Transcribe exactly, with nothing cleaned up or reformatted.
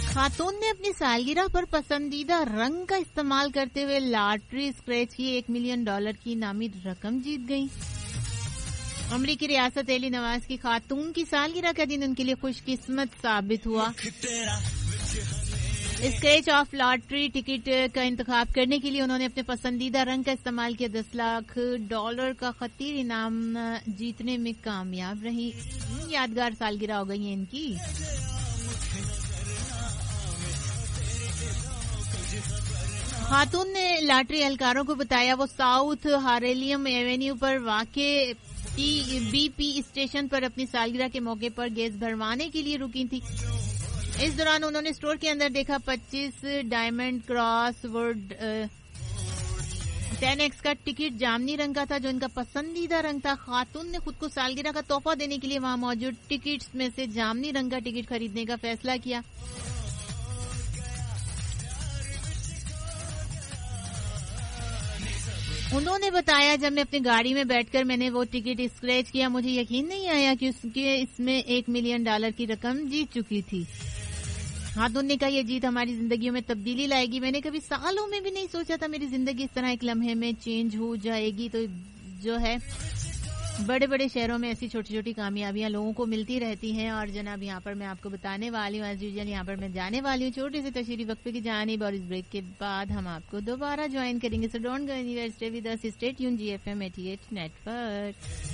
خاتون نے اپنی سالگرہ پر پسندیدہ رنگ کا استعمال کرتے ہوئے لاٹری اسکریچ کی ایک ملین ڈالر کی انعامی رقم جیت گئی. امریکی ریاست ایلینوائس کی خاتون کی سالگرہ کا دن ان کے لیے خوش قسمت ثابت ہوا. اسکریچ آف لاٹری ٹکٹ کا انتخاب کرنے کے لیے انہوں نے اپنے پسندیدہ رنگ کا استعمال کیا. دس لاکھ ڈالر کا خطیر انعام جیتنے میں کامیاب رہی. یادگار سالگرہ ہو گئی ہے ان کی. خاتون نے لاٹری اہلکاروں کو بتایا وہ ساؤتھ ہارلیم ایونیو پر واقع بی پی اسٹیشن پر اپنی سالگرہ کے موقع پر گیس بھروانے کے لیے رکی تھی. اس دوران انہوں نے اسٹور کے اندر دیکھا پچیس diamond cross word ten x کا ٹکٹ جامنی رنگ کا تھا جو ان کا پسندیدہ رنگ تھا. خاتون نے خود کو سالگرہ کا تحفہ دینے کے لیے وہاں موجود ٹکٹس میں سے جامنی رنگ کا ٹکٹ خریدنے کا فیصلہ کیا. انہوں نے بتایا جب میں اپنی گاڑی میں بیٹھ کر میں نے وہ ٹکٹ اسکریچ کیا مجھے یقین نہیں آیا کہ اس کے اس میں ایک ملین ڈالر کی رقم جیت چکی تھی. خاتون نے کہا یہ جیت ہماری زندگیوں میں تبدیلی لائے گی. میں نے کبھی سالوں میں بھی نہیں سوچا تھا میری زندگی اس طرح ایک لمحے میں چینج ہو جائے گی. تو جو ہے بڑے بڑے شہروں میں ایسی چھوٹی چھوٹی کامیابیاں لوگوں کو ملتی رہتی ہیں. اور جناب یہاں پر میں آپ کو بتانے والی ہوں ایز یوزول یہاں پر میں جانے والی ہوں چھوٹے سے تشریحی وقفے کی جانب اور اس بریک کے بعد ہم آپ کو دوبارہ جوائن کریں گے. So don't go any where, stay with us, stay tune G F M eighty eight net work.